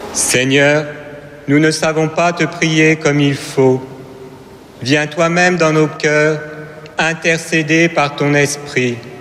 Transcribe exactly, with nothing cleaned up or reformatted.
Seigneur, nous ne savons pas te prier comme il faut. Viens toi-même dans nos cœurs, intercéder par ton esprit.